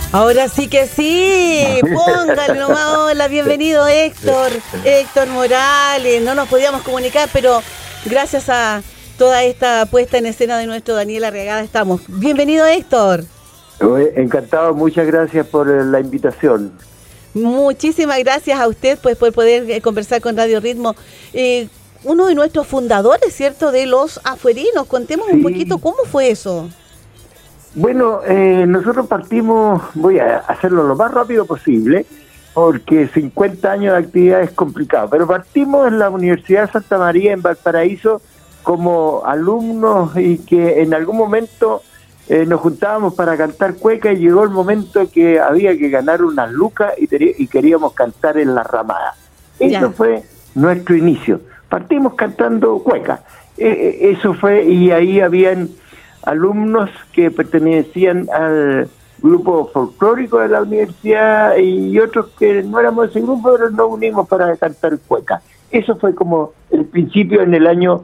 Ahora sí que sí, póngale nomás. Hola, bienvenido Héctor Morales. No nos podíamos comunicar, pero gracias a toda esta puesta en escena de nuestro Daniel Arriagada estamos. Bienvenido Héctor. Encantado, muchas gracias por la invitación. Muchísimas gracias a usted pues por poder conversar con Radio Ritmo. Uno de nuestros fundadores, ¿cierto?, de los afuerinos. Contemos un poquito cómo fue eso. Bueno, nosotros partimos, voy a hacerlo lo más rápido posible, porque 50 años de actividad es complicado, pero partimos en la Universidad de Santa María en Valparaíso como alumnos y que en algún momento nos juntábamos para cantar cueca y llegó el momento que había que ganar unas lucas y queríamos cantar en la ramada. Eso fue nuestro inicio. Partimos cantando cueca. Eso fue, y ahí habían alumnos que pertenecían al grupo folclórico de la universidad y otros que no éramos de ese grupo, pero nos unimos para cantar cueca. Eso fue como el principio en el año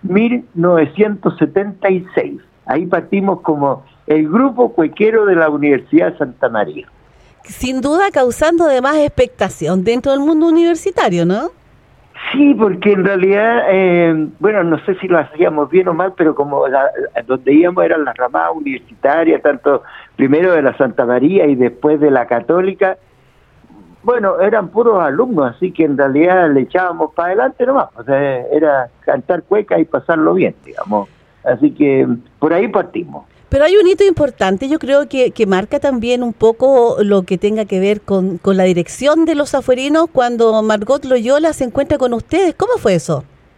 1976. Ahí partimos como el grupo cuequero de la Universidad de Santa María. Sin duda causando además expectación dentro del mundo universitario, ¿no? Sí, porque en realidad, bueno, no sé si lo hacíamos bien o mal, pero como donde íbamos eran las ramadas universitarias, tanto primero de la Santa María y después de la Católica, bueno, eran puros alumnos, así que en realidad le echábamos para adelante nomás, o sea, era cantar cueca y pasarlo bien, digamos, así que por ahí partimos. Pero hay un hito importante, yo creo que marca también un poco lo que tenga que ver con la dirección de los afuerinos cuando Margot Loyola se encuentra con ustedes. ¿Cómo fue eso?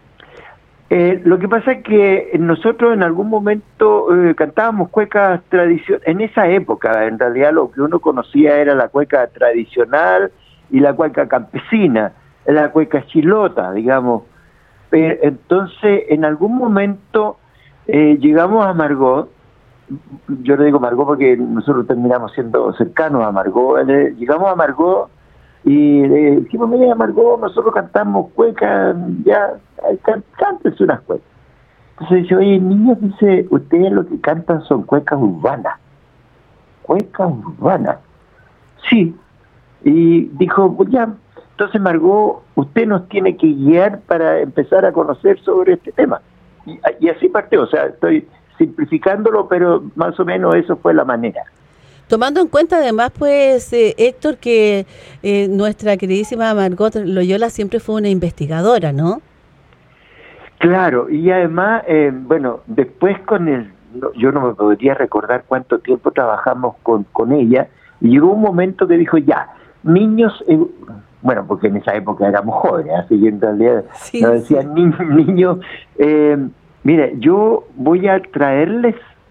Lo que pasa es que nosotros en algún momento cantábamos cuecas tradicionales. En esa época, en realidad, lo que uno conocía era la cueca tradicional y la cueca campesina, la cueca chilota, digamos. Entonces, en algún momento llegamos a Margot. Yo le digo Margot porque nosotros terminamos siendo cercanos a Margot. Llegamos a Margot y le dijimos, mira Margot, nosotros cantamos cuecas, ya, cántense unas cuecas. Entonces dice, oye niños, dice, ustedes lo que cantan son cuecas urbanas. ¿Cuecas urbanas? Sí. Y dijo, pues ya, entonces Margot, usted nos tiene que guiar para empezar a conocer sobre este tema. Y así partió, o sea, estoy simplificándolo, pero más o menos eso fue la manera. Tomando en cuenta además, pues, Héctor, que nuestra queridísima Margot Loyola siempre fue una investigadora, ¿no? Claro, y además, bueno, después yo no me podría recordar cuánto tiempo trabajamos con ella, y llegó un momento que dijo, ya, niños, bueno, porque en esa época éramos jóvenes, así que en realidad nos decían niños, mira, yo voy a traerles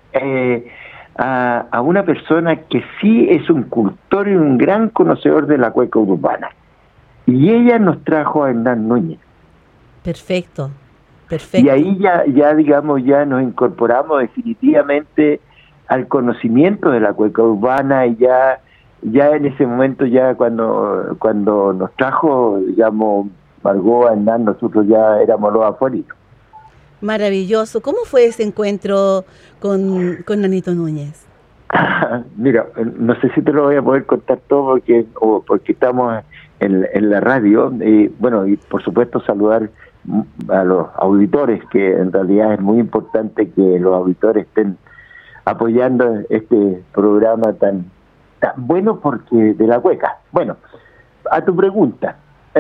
a una persona que sí es un cultor y un gran conocedor de la cueca urbana. Y ella nos trajo a Hernán Núñez. Perfecto. Y ahí ya digamos, ya nos incorporamos definitivamente al conocimiento de la cueca urbana y ya en ese momento, ya cuando nos trajo, digamos, Margot a Hernán, nosotros ya éramos los afuerinos. Maravilloso. ¿Cómo fue ese encuentro con Nanito Núñez? Mira, no sé si te lo voy a poder contar todo porque estamos en la radio. Bueno, y por supuesto saludar a los auditores, que en realidad es muy importante que los auditores estén apoyando este programa tan bueno porque de la cueca. Bueno, a tu pregunta.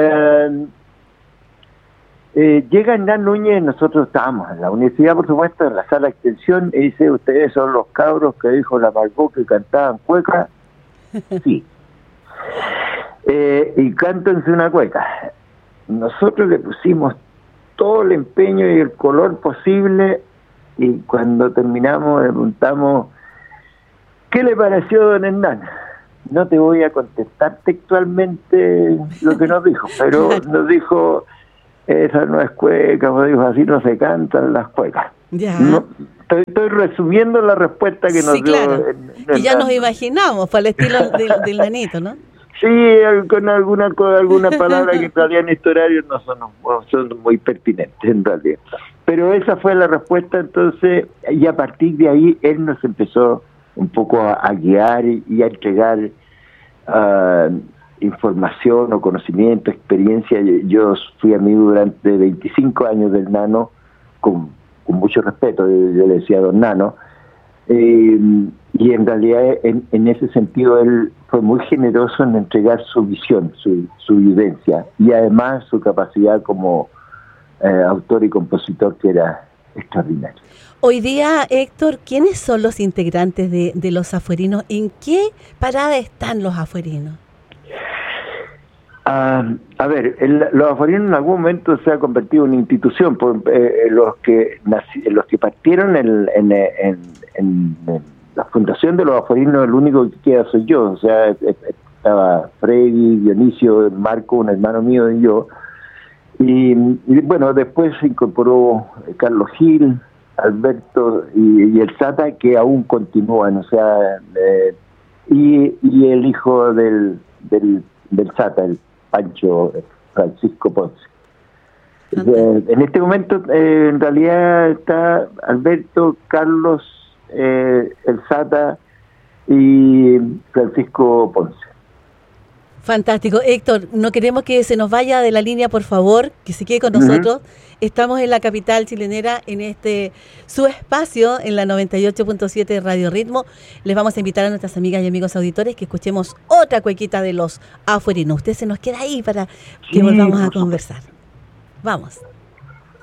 Llega Hernán Núñez, nosotros estábamos en la universidad, por supuesto, en la sala de extensión, y dice, ¿ustedes son los cabros que dijo la Margot que cantaban cueca? Sí. Y cántense una cueca. Nosotros le pusimos todo el empeño y el color posible, y cuando terminamos le preguntamos, ¿qué le pareció don Hernán? No te voy a contestar textualmente lo que nos dijo, pero nos dijo, esa no es cueca, me dijo, así no se cantan las cuecas. Ya. No, estoy resumiendo la respuesta que nos dio. Claro. Y ya nos imaginamos, para el estilo del Nanito, ¿no? Sí, con alguna palabra que en realidad en este horario no son muy pertinentes, en realidad. Pero esa fue la respuesta, entonces, y a partir de ahí él nos empezó un poco a guiar y a entregar información o conocimiento, experiencia. Yo fui amigo durante 25 años del Nano, con mucho respeto, yo le decía don Nano, y en realidad en ese sentido él fue muy generoso en entregar su visión, su vivencia, y además su capacidad como autor y compositor, que era extraordinario. Hoy día, Héctor, ¿quiénes son los integrantes de los afuerinos? ¿En qué parada están los afuerinos? A ver, los afuerinos en algún momento se ha convertido en una institución. Los que partieron en la fundación de los afuerinos, el único que queda soy yo. O sea, estaba Freddy, Dionisio, Marco, un hermano mío, y yo. Y bueno, después se incorporó Carlos Gil, Alberto y el Sata, que aún continúan. O sea, y el hijo del Sata, el Pancho Francisco Ponce. En este momento en realidad está Alberto, Carlos, el Sata y Francisco Ponce. Fantástico. Héctor, no queremos que se nos vaya de la línea, por favor, que se quede con nosotros. Estamos en la capital chilenera, en su espacio, en la 98.7 Radio Ritmo. Les vamos a invitar a nuestras amigas y amigos auditores que escuchemos otra cuequita de los afuerinos. Usted se nos queda ahí para que volvamos a conversar. Vamos.